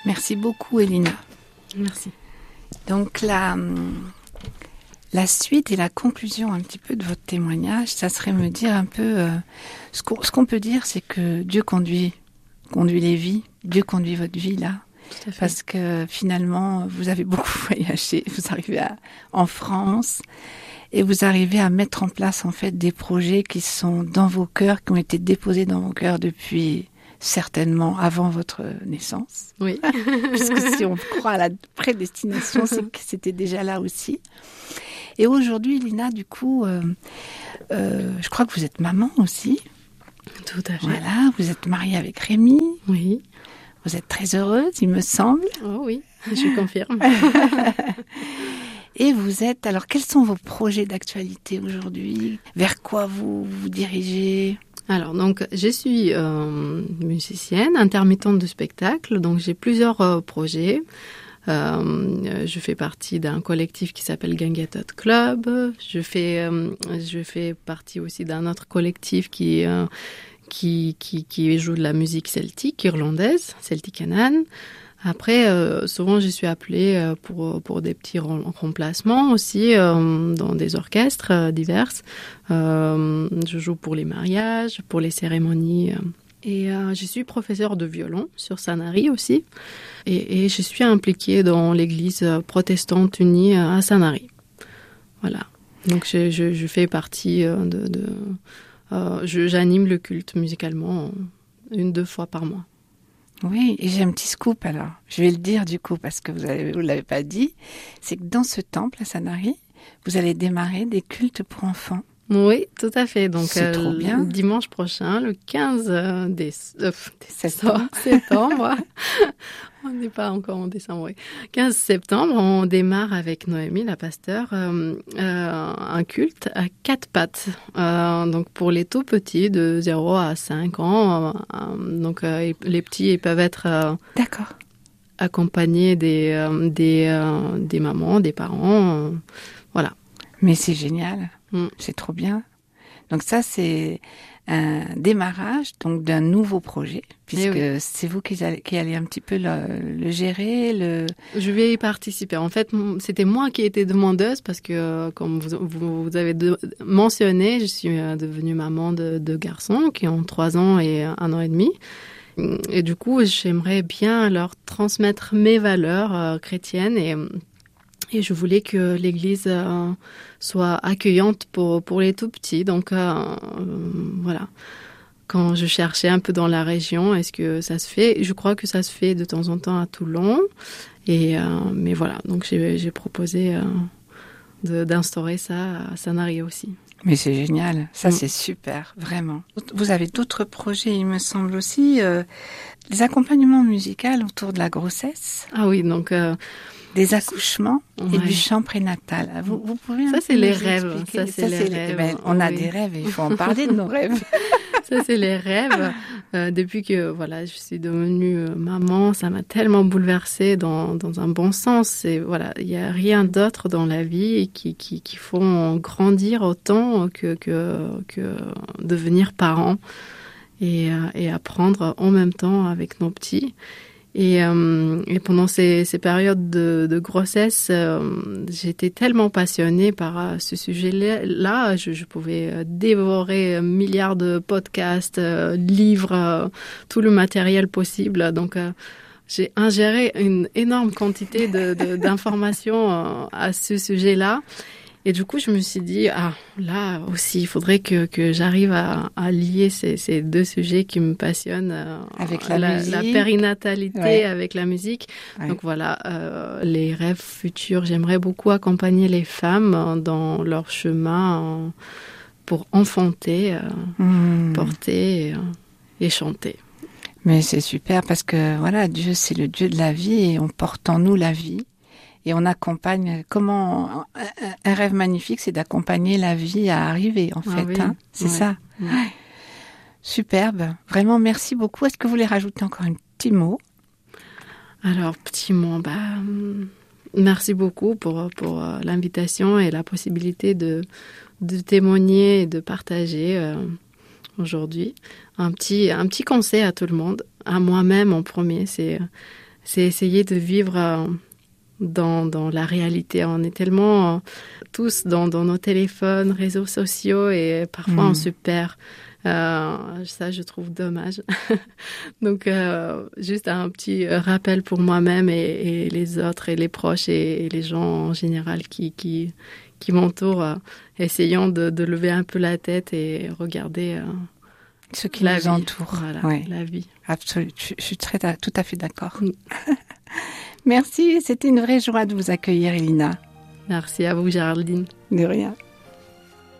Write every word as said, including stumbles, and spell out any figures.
Merci beaucoup, Elina. Merci. Donc, la, la suite et la conclusion un petit peu de votre témoignage, ça serait me dire un peu... Euh, ce, qu'on, ce qu'on peut dire, c'est que Dieu conduit, conduit les vies. Dieu conduit votre vie, là. Tout à fait. Parce que, finalement, vous avez beaucoup voyagé. Vous arrivez à, en France et vous arrivez à mettre en place, en fait, des projets qui sont dans vos cœurs, qui ont été déposés dans vos cœurs depuis... certainement avant votre naissance. Oui. Puisque si on croit à la prédestination, c'est que c'était déjà là aussi. Et aujourd'hui, Lina, du coup, euh, euh, je crois que vous êtes maman aussi. Tout à fait. Voilà, vous êtes mariée avec Rémi. Oui. Vous êtes très heureuse, il me semble. Oh oui, je confirme. Et vous êtes... Alors, quels sont vos projets d'actualité aujourd'hui ? Vers quoi vous vous dirigez ? Alors, donc, je suis euh, musicienne, intermittente de spectacle, donc j'ai plusieurs euh, projets. Euh, je fais partie d'un collectif qui s'appelle Gangatot Club. Je fais, euh, je fais partie aussi d'un autre collectif qui, euh, qui, qui, qui joue de la musique celtique, irlandaise, Celtic Canaan. Après, euh, souvent, je suis appelée pour, pour des petits remplacements aussi euh, dans des orchestres euh, divers. Euh, je joue pour les mariages, pour les cérémonies. Euh, et euh, je suis professeure de violon sur Sanary aussi. Et, et je suis impliquée dans l'église protestante unie à Sanary. Voilà. Donc, je, je, je fais partie de... de euh, je, j'anime le culte musicalement une, deux fois par mois. Oui, et j'ai un petit scoop alors. Je vais le dire du coup parce que vous ne l'avez pas dit. C'est que dans ce temple à Sanary, vous allez démarrer des cultes pour enfants. Oui, tout à fait. Donc, c'est euh, trop bien. Dimanche prochain, le quinze des, euh, septembre, septembre on n'est pas encore en décembre, oui. quinze septembre, on démarre avec Noémie, la pasteur, euh, euh, un culte à quatre pattes. Euh, donc, pour les tout petits, de zéro à cinq ans. Euh, donc, euh, les petits, ils peuvent être euh, D'accord. accompagnés des, euh, des, euh, des mamans, des parents. Euh, voilà. Mais c'est génial. Mm. C'est trop bien. Donc ça, c'est un démarrage donc d'un nouveau projet, puisque oui. c'est vous qui allez, qui allez un petit peu le, le gérer. Le... Je vais y participer. En fait, c'était moi qui étais demandeuse parce que, comme vous, vous, vous avez de, mentionné, je suis devenue maman de deux garçons qui ont trois ans et un an et demi. Et du coup, j'aimerais bien leur transmettre mes valeurs euh, chrétiennes et Et je voulais que l'église euh, soit accueillante pour, pour les tout-petits. Donc, euh, euh, voilà. Quand je cherchais un peu dans la région, est-ce que ça se fait ? Je crois que ça se fait de temps en temps à Toulon. Et, euh, mais voilà, donc j'ai, j'ai proposé euh, de, d'instaurer ça à Sanary aussi. Mais c'est génial. Ça, mmh. c'est super, vraiment. Vous avez d'autres projets, il me semble aussi. Euh, les accompagnements musicaux autour de la grossesse. Ah oui, donc... Euh, Des accouchements ouais. et du chant prénatal. Vous, vous pouvez ça, c'est les rêves. Ça, c'est ça, les c'est rêves. Les... Ben, on oui. a des rêves et il faut en parler de nos rêves. Ça, c'est les rêves. Euh, depuis que voilà, je suis devenue euh, maman, ça m'a tellement bouleversée dans, dans un bon sens. Et voilà, il n'y a rien d'autre dans la vie qui, qui, qui font grandir autant que, que, que devenir parent et, euh, et apprendre en même temps avec nos petits. Et, euh, et pendant ces, ces périodes de, de grossesse, euh, j'étais tellement passionnée par euh, ce sujet-là. Je, je pouvais dévorer un milliard de podcasts, euh, livres, euh, tout le matériel possible. Donc, euh, j'ai ingéré une énorme quantité de, de, d'informations euh, à ce sujet-là. Et du coup, je me suis dit, ah, là aussi, il faudrait que, que j'arrive à, à lier ces, ces deux sujets qui me passionnent. Euh, avec la, la musique. La périnatalité ouais. avec la musique. Ouais. Donc voilà, euh, les rêves futurs. J'aimerais beaucoup accompagner les femmes dans leur chemin pour enfanter, euh, mmh. porter et, et chanter. Mais c'est super parce que voilà, Dieu, c'est le Dieu de la vie et on porte en nous la vie. Et on accompagne, comment, un, un rêve magnifique, c'est d'accompagner la vie à arriver, en ah fait. Oui, hein, c'est ouais, ça. Ouais. Superbe. Vraiment, merci beaucoup. Est-ce que vous voulez rajouter encore un petit mot ? Alors, petit mot, bah, merci beaucoup pour, pour l'invitation et la possibilité de, de témoigner et de partager euh, aujourd'hui. Un petit, un petit conseil à tout le monde, à moi-même en premier, c'est... c'est essayer de vivre euh, dans, dans la réalité. On est tellement euh, tous dans, dans nos téléphones, réseaux sociaux, et parfois mmh. on se perd. Euh, ça, je trouve dommage. Donc, euh, juste un petit rappel pour moi-même et, et les autres et les proches et, et les gens en général qui, qui, qui m'entourent. Euh, essayons de, de lever un peu la tête et regarder euh, ce qui la nous vie. entoure. Voilà, ouais. la vie. Absolument. Je, je suis très, tout à fait d'accord. Mm. Merci. C'était une vraie joie de vous accueillir, Elina. Merci à vous, Géraldine. De rien.